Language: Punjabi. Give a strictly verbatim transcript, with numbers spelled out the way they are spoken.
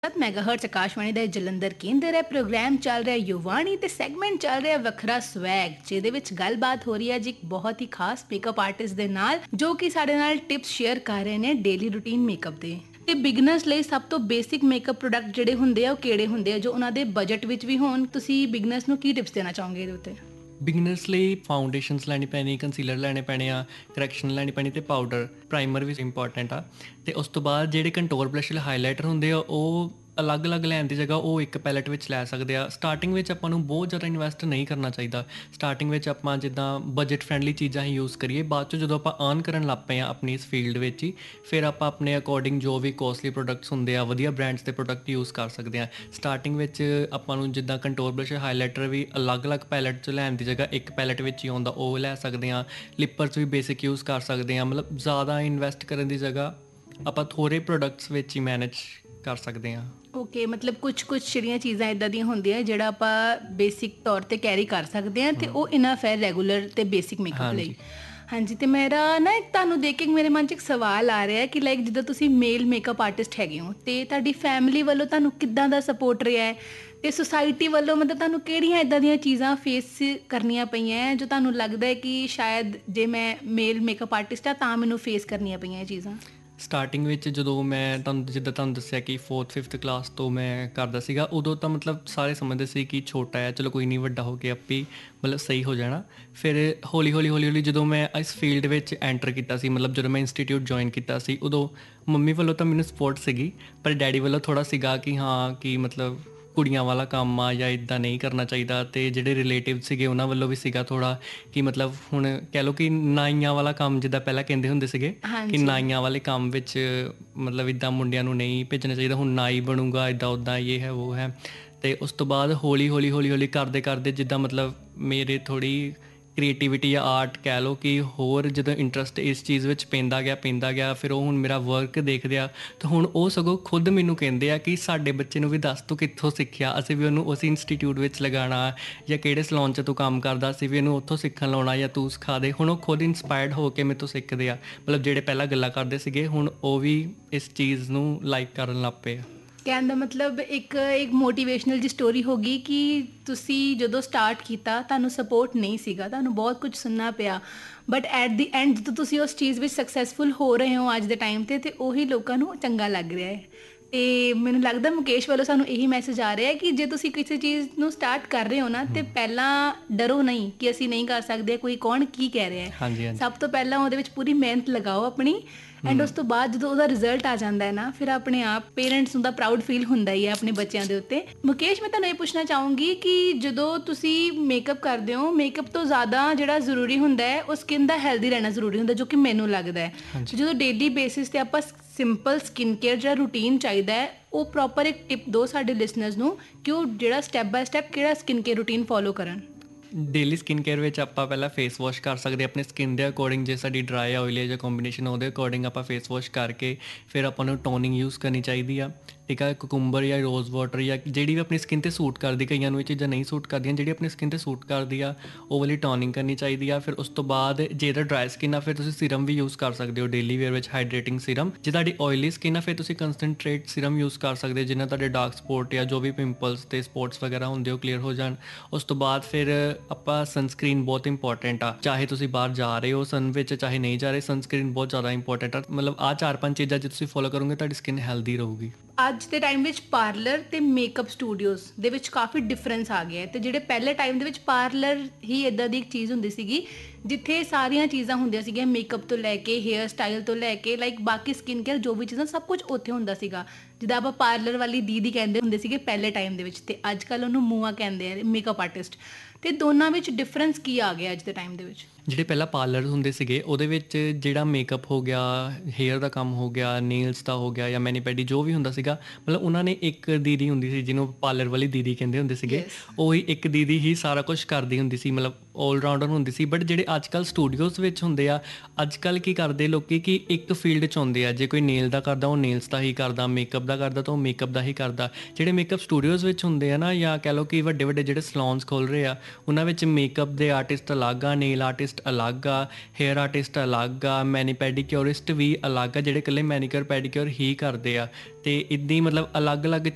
ਸੱਤ ਮੈਗਾਹਰਟਜ਼ ਆਕਾਸ਼ਵਾਣੀ ਦਾ ਇਹ ਜਲੰਧਰ ਕੇਂਦਰ ਹੈ। ਪ੍ਰੋਗਰਾਮ ਚੱਲ ਰਿਹਾ ਯੁਵਾਣੀ ਤੇ ਸੈਗਮੈਂਟ ਚੱਲ ਰਿਹਾ ਵੱਖਰਾ ਸਵੈਗ, ਜਿਹਦੇ ਵਿੱਚ ਗੱਲਬਾਤ ਹੋ ਰਹੀ ਹੈ ਜੀ ਇੱਕ ਬਹੁਤ ਹੀ ਖਾਸ ਮੇਕਅਪ ਆਰਟਿਸਟ ਦੇ ਨਾਲ, ਜੋ ਕਿ ਸਾਡੇ ਨਾਲ ਟਿਪਸ ਸ਼ੇਅਰ ਕਰ ਰਹੇ ਨੇ ਡੇਲੀ ਰੂਟੀਨ ਮੇਕਅਪ ਦੇ। ਤੇ ਬਿਗਨਰਸ ਲਈ ਸਭ ਤੋਂ ਬੇਸਿਕ ਮੇਕਅਪ ਪ੍ਰੋਡਕਟ ਜਿਹੜੇ ਹੁੰਦੇ ਆ ਉਹ ਕਿਹੜੇ ਹੁੰਦੇ ਆ ਜੋ ਉਹਨਾਂ ਦੇ ਬਜਟ ਵਿੱਚ ਵੀ ਹੋਣ? ਤੁਸੀਂ ਬਿਗਨਰਸ ਨੂੰ ਕੀ ਟਿਪਸ ਦੇਣਾ ਚਾਹੋਗੇ ਇਹਦੇ ਉੱਤੇ? ਬਿਗਨਰਸ ਲਈ ਫਾਊਂਡੇਸ਼ਨਸ ਲੈਣੀ ਪੈਣੀ, ਕੰਸੀਲਰ ਲੈਣੇ ਪੈਣੇ ਆ, ਕਰੈਕਸ਼ਨ ਲੈਣੀ ਪੈਣੀ ਅਤੇ ਪਾਊਡਰ, ਪ੍ਰਾਈਮਰ ਵੀ ਇੰਪੋਰਟੈਂਟ ਆ। ਅਤੇ ਉਸ ਤੋਂ ਬਾਅਦ ਜਿਹੜੇ ਕੰਟੋਰ ਬਲਸ਼ ਹਾਈਲਾਈਟਰ ਹੁੰਦੇ ਆ ਉਹ ਅਲੱਗ ਅਲੱਗ ਲੈਣ ਦੀ ਜਗ੍ਹਾ ਉਹ ਇੱਕ ਪੈਲਟ ਵਿੱਚ ਲੈ ਸਕਦੇ ਆ। ਸਟਾਰਟਿੰਗ ਵਿੱਚ ਆਪਾਂ ਨੂੰ ਬਹੁਤ ਜ਼ਿਆਦਾ ਇਨਵੈਸਟ ਨਹੀਂ ਕਰਨਾ ਚਾਹੀਦਾ। ਸਟਾਰਟਿੰਗ ਵਿੱਚ ਆਪਾਂ ਜਿੱਦਾਂ ਬਜਟ ਫਰੈਂਡਲੀ ਚੀਜ਼ਾਂ ਹੀ ਯੂਜ਼ ਕਰੀਏ, ਬਾਅਦ 'ਚ ਜਦੋਂ ਆਪਾਂ ਅਰਨ ਕਰਨ ਲੱਗ ਪਏ ਹਾਂ ਆਪਣੀ ਇਸ ਫੀਲਡ ਵਿੱਚ ਹੀ, ਫਿਰ ਆਪਾਂ ਆਪਣੇ ਅਕੋਰਡਿੰਗ ਜੋ ਵੀ ਕੋਸਟਲੀ ਪ੍ਰੋਡਕਟਸ ਹੁੰਦੇ ਆ, ਵਧੀਆ ਬ੍ਰਾਂਡਸ ਦੇ ਪ੍ਰੋਡਕਟ ਯੂਜ਼ ਕਰ ਸਕਦੇ ਹਾਂ। ਸਟਾਰਟਿੰਗ ਵਿੱਚ ਆਪਾਂ ਨੂੰ ਜਿੱਦਾਂ ਕੰਟੋਰ ਬਲਸ਼ ਹਾਈਲਾਈਟਰ ਵੀ ਅਲੱਗ ਅਲੱਗ ਪੈਲਟ 'ਚ ਲੈਣ ਦੀ ਜਗ੍ਹਾ ਇੱਕ ਪੈਲਟ ਵਿੱਚ ਹੀ ਆਉਂਦਾ, ਉਹ ਲੈ ਸਕਦੇ ਹਾਂ। ਲਿਪਰਸ ਵੀ ਬੇਸਿਕ ਯੂਜ਼ ਕਰ ਸਕਦੇ ਹਾਂ। ਮਤਲਬ ਜ਼ਿਆਦਾ ਇਨਵੈਸਟ ਕਰਨ ਦੀ ਜਗ੍ਹਾ ਆਪਾਂ ਥੋੜ੍ਹੇ ਪ੍ਰੋਡਕਟਸ ਵਿੱਚ ਹੀ ਮੈਨੇਜ ਕਰ ਸਕਦੇ ਹਾਂ। ਓਕੇ, ਮਤਲਬ ਕੁਛ ਕੁਛ ਜਿਹੜੀਆਂ ਚੀਜ਼ਾਂ ਇੱਦਾਂ ਦੀਆਂ ਹੁੰਦੀਆਂ ਜਿਹੜਾ ਆਪਾਂ ਬੇਸਿਕ ਤੌਰ 'ਤੇ ਕੈਰੀ ਕਰ ਸਕਦੇ ਹਾਂ ਅਤੇ ਉਹ ਇਨਫ ਹੈ ਰੈਗੂਲਰ ਅਤੇ ਬੇਸਿਕ ਮੇਕਅਪ ਲਈ। ਹਾਂਜੀ, ਅਤੇ ਮੇਰਾ ਨਾ ਇੱਕ ਤੁਹਾਨੂੰ ਦੇਖ ਕੇ ਮੇਰੇ ਮਨ 'ਚ ਇੱਕ ਸਵਾਲ ਆ ਰਿਹਾ ਕਿ ਲਾਈਕ ਜਿੱਦਾਂ ਤੁਸੀਂ ਮੇਲ ਮੇਕਅਪ ਆਰਟਿਸਟ ਹੈਗੇ ਹੋ ਅਤੇ ਤੁਹਾਡੀ ਫੈਮਿਲੀ ਵੱਲੋਂ ਤੁਹਾਨੂੰ ਕਿੱਦਾਂ ਦਾ ਸਪੋਰਟ ਰਿਹਾ ਹੈ ਅਤੇ ਸੁਸਾਇਟੀ ਵੱਲੋਂ ਮਤਲਬ ਤੁਹਾਨੂੰ ਕਿਹੜੀਆਂ ਇੱਦਾਂ ਦੀਆਂ ਚੀਜ਼ਾਂ ਫੇਸ ਕਰਨੀਆਂ ਪਈਆਂ ਹੈ ਜੋ ਤੁਹਾਨੂੰ ਲੱਗਦਾ ਹੈ ਕਿ ਸ਼ਾਇਦ ਜੇ ਮੈਂ ਮੇਲ ਮੇਕਅਪ ਆਰਟਿਸਟ ਹਾਂ ਤਾਂ ਮੈਨੂੰ ਫੇਸ ਕਰਨੀਆਂ ਪਈਆਂ ਇਹ ਚੀਜ਼ਾਂ? ਸਟਾਰਟਿੰਗ ਵਿੱਚ ਜਦੋਂ ਮੈਂ ਤੁਹਾਨੂੰ ਜਿੱਦਾਂ ਤੁਹਾਨੂੰ ਦੱਸਿਆ ਕਿ ਫੋਰਥ ਫਿਫਥ ਕਲਾਸ ਤੋਂ ਮੈਂ ਕਰਦਾ ਸੀਗਾ, ਉਦੋਂ ਤਾਂ ਮਤਲਬ ਸਾਰੇ ਸਮਝਦੇ ਸੀ ਕਿ ਛੋਟਾ ਹੈ, ਚਲੋ ਕੋਈ ਨਹੀਂ, ਵੱਡਾ ਹੋ ਕੇ ਆਪੇ ਮਤਲਬ ਸਹੀ ਹੋ ਜਾਣਾ। ਫਿਰ ਹੌਲੀ ਹੌਲੀ ਹੌਲੀ ਹੌਲੀ ਜਦੋਂ ਮੈਂ ਇਸ ਫੀਲਡ ਵਿੱਚ ਐਂਟਰ ਕੀਤਾ ਸੀ, ਮਤਲਬ ਜਦੋਂ ਮੈਂ ਇੰਸਟੀਟਿਊਟ ਜੁਆਇਨ ਕੀਤਾ ਸੀ, ਉਦੋਂ ਮੰਮੀ ਵੱਲੋਂ ਤਾਂ ਮੈਨੂੰ ਸਪੋਰਟ ਸੀਗੀ, ਪਰ ਡੈਡੀ ਵੱਲੋਂ ਥੋੜ੍ਹਾ ਸੀਗਾ ਕਿ ਹਾਂ ਕਿ ਮਤਲਬ ਕੁੜੀਆਂ ਵਾਲਾ ਕੰਮ ਆ ਜਾਂ ਇੱਦਾਂ ਨਹੀਂ ਕਰਨਾ ਚਾਹੀਦਾ। ਅਤੇ ਜਿਹੜੇ ਰਿਲੇਟਿਵ ਸੀਗੇ ਉਹਨਾਂ ਵੱਲੋਂ ਵੀ ਸੀਗਾ ਥੋੜ੍ਹਾ ਕਿ ਮਤਲਬ ਹੁਣ ਕਹਿ ਲਓ ਕਿ ਨਾਈਆਂ ਵਾਲਾ ਕੰਮ ਜਿੱਦਾਂ ਪਹਿਲਾਂ ਕਹਿੰਦੇ ਹੁੰਦੇ ਸੀਗੇ ਕਿ ਨਾਈਆਂ ਵਾਲੇ ਕੰਮ ਵਿੱਚ ਮਤਲਬ ਇੱਦਾਂ ਮੁੰਡਿਆਂ ਨੂੰ ਨਹੀਂ ਭੇਜਣਾ ਚਾਹੀਦਾ, ਹੁਣ ਨਾਈ ਬਣੂਗਾ ਇੱਦਾਂ ਉੱਦਾਂ, ਇਹ ਹੈ ਉਹ ਹੈ। ਅਤੇ ਉਸ ਤੋਂ ਬਾਅਦ ਹੌਲੀ ਹੌਲੀ ਹੌਲੀ ਹੌਲੀ ਕਰਦੇ ਕਰਦੇ ਜਿੱਦਾਂ ਮਤਲਬ ਮੇਰੇ ਥੋੜ੍ਹੀ ਕ੍ਰੀਏਟੀਵਿਟੀ ਜਾਂ ਆਰਟ ਕਹਿ ਲਓ ਕਿ ਹੋਰ ਜਦੋਂ ਇੰਟਰਸਟ ਇਸ ਚੀਜ਼ ਵਿੱਚ ਪੈਂਦਾ ਗਿਆ ਪੈਂਦਾ ਗਿਆ ਫਿਰ ਉਹ ਹੁਣ ਮੇਰਾ ਵਰਕ ਦੇਖਦੇ ਆ ਤਾਂ ਹੁਣ ਉਹ ਸਗੋਂ ਖੁਦ ਮੈਨੂੰ ਕਹਿੰਦੇ ਆ ਕਿ ਸਾਡੇ ਬੱਚੇ ਨੂੰ ਵੀ ਦੱਸ ਤੂੰ ਕਿੱਥੋਂ ਸਿੱਖਿਆ, ਅਸੀਂ ਵੀ ਉਹਨੂੰ ਉਸ ਇੰਸਟੀਟਿਊਟ ਵਿੱਚ ਲਗਾਉਣਾ, ਜਾਂ ਕਿਹੜੇ ਸਲੋਨ 'ਚ ਤੂੰ ਕੰਮ ਕਰਦਾ ਅਸੀਂ ਵੀ ਇਹਨੂੰ ਉੱਥੋਂ ਸਿੱਖਣ ਲਾਉਣਾ ਜਾਂ ਤੂੰ ਸਿਖਾ ਦੇ। ਹੁਣ ਉਹ ਖੁਦ ਇੰਸਪਾਇਰਡ ਹੋ ਕੇ ਮੇਰੇ ਤੋਂ ਸਿੱਖਦੇ ਆ। ਮਤਲਬ ਜਿਹੜੇ ਪਹਿਲਾਂ ਗੱਲਾਂ ਕਰਦੇ ਸੀਗੇ ਹੁਣ ਉਹ ਵੀ ਇਸ ਚੀਜ਼ ਨੂੰ ਲਾਈਕ ਕਰਨ ਲੱਗ ਪਏ ਆ। ਕਹਿਣ ਦਾ ਮਤਲਬ ਇੱਕ ਇੱਕ ਮੋਟੀਵੇਸ਼ਨਲ ਜੀ ਸਟੋਰੀ ਹੋ ਗਈ ਕਿ ਤੁਸੀਂ ਜਦੋਂ ਸਟਾਰਟ ਕੀਤਾ ਤੁਹਾਨੂੰ ਸਪੋਰਟ ਨਹੀਂ ਸੀਗਾ, ਤੁਹਾਨੂੰ ਬਹੁਤ ਕੁਝ ਸੁਣਨਾ ਪਿਆ, ਬਟ ਐਟ ਦੀ ਐਂਡ ਜਦੋਂ ਤੁਸੀਂ ਉਸ ਚੀਜ਼ ਵਿੱਚ ਸਕਸੈਸਫੁਲ ਹੋ ਰਹੇ ਹੋ ਅੱਜ ਦੇ ਟਾਈਮ 'ਤੇ ਅਤੇ ਉਹੀ ਲੋਕਾਂ ਨੂੰ ਚੰਗਾ ਲੱਗ ਰਿਹਾ ਹੈ। ਅਤੇ ਮੈਨੂੰ ਲੱਗਦਾ ਮੁਕੇਸ਼ ਵੱਲੋਂ ਸਾਨੂੰ ਇਹੀ ਮੈਸੇਜ ਆ ਰਿਹਾ ਕਿ ਜੇ ਤੁਸੀਂ ਕਿਸੇ ਚੀਜ਼ ਨੂੰ ਸਟਾਰਟ ਕਰ ਰਹੇ ਹੋ ਨਾ ਅਤੇ ਪਹਿਲਾਂ ਡਰੋ ਨਹੀਂ ਕਿ ਅਸੀਂ ਨਹੀਂ ਕਰ ਸਕਦੇ, ਕੋਈ ਕੌਣ ਕੀ ਕਹਿ ਰਿਹਾ ਹੈ। ਹਾਂਜੀ ਹਾਂਜੀ ਸਭ ਤੋਂ ਪਹਿਲਾਂ ਉਹਦੇ ਵਿੱਚ ਪੂਰੀ ਮਿਹਨਤ ਲਗਾਓ ਆਪਣੀ, ਐਂਡ ਉਸ ਤੋਂ ਬਾਅਦ ਜਦੋਂ ਉਹਦਾ ਰਿਜ਼ਲਟ ਆ ਜਾਂਦਾ ਹੈ ਨਾ ਫਿਰ ਆਪਣੇ ਆਪ ਪੇਰੈਂਟਸ ਨੂੰ ਤਾਂ ਪ੍ਰਾਊਡ ਫੀਲ ਹੁੰਦਾ ਹੀ ਹੈ ਆਪਣੇ ਬੱਚਿਆਂ ਦੇ ਉੱਤੇ। ਮੁਕੇਸ਼, ਮੈਂ ਤੁਹਾਨੂੰ ਇਹ ਪੁੱਛਣਾ ਚਾਹੂੰਗੀ ਕਿ ਜਦੋਂ ਤੁਸੀਂ ਮੇਕਅਪ ਕਰਦੇ ਹੋ, ਮੇਕਅਪ ਤੋਂ ਜ਼ਿਆਦਾ ਜਿਹੜਾ ਜ਼ਰੂਰੀ ਹੁੰਦਾ ਹੈ ਉਹ ਸਕਿਨ ਦਾ ਹੈਲਦੀ ਰਹਿਣਾ ਜ਼ਰੂਰੀ ਹੁੰਦਾ, ਜੋ ਕਿ ਮੈਨੂੰ ਲੱਗਦਾ ਹੈ। ਜਦੋਂ ਡੇਲੀ ਬੇਸਿਸ 'ਤੇ ਆਪਾਂ ਸਿੰਪਲ ਸਕਿਨ ਕੇਅਰ ਜਿਹੜਾ ਰੂਟੀਨ ਚਾਹੀਦਾ ਹੈ ਉਹ ਪ੍ਰੋਪਰ ਇੱਕ ਟਿਪ ਦਿਓ ਸਾਡੇ ਲਿਸਨਰਸ ਨੂੰ ਕਿ ਉਹ ਜਿਹੜਾ ਸਟੈਪ ਬਾਏ ਸਟੈਪ ਕਿਹੜਾ ਸਕਿਨ ਕੇਅਰ ਰੂਟੀਨ ਫੋਲੋ ਕਰਨ। ਡੇਲੀ ਸਕਿਨ ਕੇਅਰ ਵਿੱਚ ਆਪਾਂ ਪਹਿਲਾਂ ਫੇਸ ਵਾਸ਼ ਕਰ ਸਕਦੇ ਆਪਣੇ ਸਕਿਨ ਦੇ ਅਕੋਰਡਿੰਗ, ਜੇ ਸਾਡੀ ਡਰਾਈ ਆਇਲੀ ਜਾਂ ਕੰਬੀਨੇਸ਼ਨ ਉਹਦੇ ਅਕੋਰਡਿੰਗ ਆਪਾਂ ਫੇਸ ਵਾਸ਼ ਕਰਕੇ ਫਿਰ ਆਪਾਂ ਨੂੰ ਟੋਨਿੰਗ ਯੂਜ਼ ਕਰਨੀ ਚਾਹੀਦੀ ਆ। ਠੀਕ ਆ, ਕੁਕੁੰਬਰ ਜਾਂ ਰੋਜ਼ ਵਾਟਰ ਜਾਂ ਜਿਹੜੀ ਵੀ ਆਪਣੀ ਸਕਿਨ 'ਤੇ ਸੂਟ ਕਰਦੀ, ਕਈਆਂ ਨੂੰ ਇਹ ਚੀਜ਼ਾਂ ਨਹੀਂ ਸੂਟ ਕਰਦੀਆਂ, ਜਿਹੜੀ ਆਪਣੀ ਸਕਿਨ 'ਤੇ ਸੂਟ ਕਰਦੀ ਆ ਉਹ ਵਾਲੀ ਟੋਨਿੰਗ ਕਰਨੀ ਚਾਹੀਦੀ ਆ। ਫਿਰ ਉਸ ਤੋਂ ਬਾਅਦ ਜੇ ਇਹਦਾ ਡਰਾਈ ਸਕਿਨ ਆ ਫਿਰ ਤੁਸੀਂ ਸੀਰਮ ਵੀ ਯੂਜ਼ ਕਰ ਸਕਦੇ ਹੋ ਡੇਲੀ ਵੇਅਰ ਵਿੱਚ, ਹਾਈਡਰੇਟਿੰਗ ਸੀਰਮ। ਜੇ ਤੁਹਾਡੀ ਆਇਲੀ ਸਕਿਨ ਆ ਫਿਰ ਤੁਸੀਂ ਕੰਸਨਟਰੇਟ ਸੀਰਮ ਯੂਜ਼ ਕਰ ਸਕਦੇ ਹੋ ਜਿਹਨਾਂ ਤੁਹਾਡੇ ਡਾਰਕ ਸਪੋਟ ਜਾਂ ਜੋ ਵੀ ਪਿੰਪਲਸ ਅਤੇ ਸਪੋਟਸ ਵਗੈਰਾ ਹੁੰਦੇ ਉਹ ਕਲੀਅਰ ਹੋ ਜਾਣ। ਉਸ ਤੋਂ ਬਾਅਦ ਫਿਰ ਆਪਾਂ ਸਨਸਕਰੀਨ ਬਹੁਤ ਇੰਪੋਰਟੈਂਟ ਆ, ਚਾਹੇ ਤੁਸੀਂ ਬਾਹਰ ਜਾ ਰਹੇ ਹੋ ਸਨ ਵਿੱਚ ਚਾਹੇ ਨਹੀਂ ਜਾ ਰਹੇ, ਸਨਸਕਰੀਨ ਬਹੁਤ ਜ਼ਿਆਦਾ ਇੰਪੋਰਟੈਂਟ ਆ। ਮਤਲਬ ਆਹ ਚਾਰ ਪੰਜ ਚੀਜ਼ਾਂ ਜੇ ਤੁਸੀਂ ਫੋਲੋ ਕਰੋਗੇ ਤੁਹਾਡੀ ਸਕਿਨ ਹੈਲਦੀ ਰਹੂਗੀ। ਅੱਜ ਦੇ ਟਾਈਮ ਵਿੱਚ ਪਾਰਲਰ ਅਤੇ ਮੇਕਅਪ ਸਟੂਡੀਓਜ਼ ਦੇ ਵਿੱਚ ਕਾਫੀ ਡਿਫਰੈਂਸ ਆ ਗਿਆ ਹੈ, ਅਤੇ ਜਿਹੜੇ ਪਹਿਲੇ ਟਾਈਮ ਦੇ ਵਿੱਚ ਪਾਰਲਰ ਹੀ ਇੱਦਾਂ ਦੀ ਇੱਕ ਚੀਜ਼ ਹੁੰਦੀ ਸੀਗੀ ਜਿੱਥੇ ਸਾਰੀਆਂ ਚੀਜ਼ਾਂ ਹੁੰਦੀਆਂ ਸੀਗੀਆਂ, ਮੇਕਅਪ ਤੋਂ ਲੈ ਕੇ ਹੇਅਰ ਸਟਾਈਲ ਤੋਂ ਲੈ ਕੇ ਲਾਈਕ ਬਾਕੀ ਸਕਿਨ ਕੇਅਰ ਜੋ ਵੀ ਚੀਜ਼ਾਂ ਸਭ ਕੁਝ ਉੱਥੇ ਹੁੰਦਾ ਸੀਗਾ। ਜਿੱਦਾਂ ਆਪਾਂ ਪਾਰਲਰ ਵਾਲੀ ਦੀਦੀ ਕਹਿੰਦੇ ਹੁੰਦੇ ਸੀਗੇ ਪਹਿਲੇ ਟਾਈਮ ਦੇ ਵਿੱਚ, ਅਤੇ ਅੱਜ ਕੱਲ੍ਹ ਉਹਨੂੰ ਮੂਆ ਕਹਿੰਦੇ ਆ ਮੇਕਅਪ ਆਰਟਿਸਟ। ਅਤੇ ਦੋਨਾਂ ਵਿੱਚ ਡਿਫਰੈਂਸ ਕੀ ਆ ਗਿਆ ਅੱਜ ਦੇ ਟਾਈਮ ਦੇ ਵਿੱਚ? ਜਿਹੜੇ ਪਹਿਲਾਂ ਪਾਰਲਰ ਹੁੰਦੇ ਸੀਗੇ ਉਹਦੇ ਵਿੱਚ ਜਿਹੜਾ ਮੇਕਅਪ ਹੋ ਗਿਆ, ਹੇਅਰ ਦਾ ਕੰਮ ਹੋ ਗਿਆ, ਨੇਲਸ ਦਾ ਹੋ ਗਿਆ ਜਾਂ ਮੈਨੀ ਪੈਡੀ ਜੋ ਵੀ ਹੁੰਦਾ ਸੀਗਾ, ਮਤਲਬ ਉਹਨਾਂ ਨੇ ਇੱਕ ਦੀਦੀ ਹੁੰਦੀ ਸੀ ਜਿਹਨੂੰ ਪਾਰਲਰ ਵਾਲੀ ਦੀਦੀ ਕਹਿੰਦੇ ਹੁੰਦੇ ਸੀਗੇ, ਉਹੀ ਇੱਕ ਦੀਦੀ ਹੀ ਸਾਰਾ ਕੁਛ ਕਰਦੀ ਹੁੰਦੀ ਸੀ, ਮਤਲਬ ਆਲ ਰਾਊਂਡਰ ਹੁੰਦੀ ਸੀ। ਬਟ ਜਿਹੜੇ ਅੱਜ ਕੱਲ੍ਹ ਸਟੂਡੀਓਜ਼ ਵਿੱਚ ਹੁੰਦੇ ਆ, ਅੱਜ ਕੱਲ੍ਹ ਕੀ ਕਰਦੇ ਲੋਕ ਕਿ ਇੱਕ ਫੀਲਡ 'ਚ ਆਉਂਦੇ ਆ, ਜੇ ਕੋਈ ਨੇਲ ਦਾ ਕਰਦਾ ਉਹ ਨੇਲਸ ਦਾ ਹੀ ਕਰਦਾ, ਮੇਕਅਪ ਦਾ ਕਰਦਾ ਤਾਂ ਉਹ ਮੇਕਅਪ ਦਾ ਹੀ ਕਰਦਾ। ਜਿਹੜੇ ਮੇਕਅਪ ਸਟੂਡੀਓਜ਼ ਵਿੱਚ ਹੁੰਦੇ ਆ ਨਾ, ਜਾਂ ਕਹਿ ਲਓ ਕਿ ਵੱਡੇ ਵੱਡੇ ਜਿਹੜੇ ਸਲੋਨਸ ਖੋਲ੍ਹ ਰਹੇ ਆ ਉਹਨਾਂ ਵਿੱਚ ਮੇਕਅਪ ਦੇ ਆਰਟਿਸਟ ਅਲੱਗ ਆ, ਨੇਲ ਆਰਟਿਸਟ ਅਲੱਗ ਆ, ਹੇਅਰ ਆਰਟਿਸਟ ਅਲੱਗ ਆ, ਮੈਨੀ ਪੈਡੀਕਿਉਰਿਸਟ ਵੀ ਅਲੱਗ ਆ ਜਿਹੜੇ ਇਕੱਲੇ ਮੈਨੀਕਿਉਰ ਪੈਡੀਕਿਉਰ ਹੀ ਕਰਦੇ ਆ। ਅਤੇ ਇੱਦਾਂ ਹੀ ਮਤਲਬ ਅਲੱਗ ਅਲੱਗ